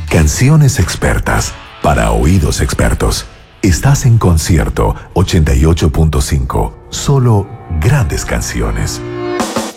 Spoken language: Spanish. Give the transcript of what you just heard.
Canciones expertas para oídos expertos. Estás en Concierto 88.5. Solo grandes canciones.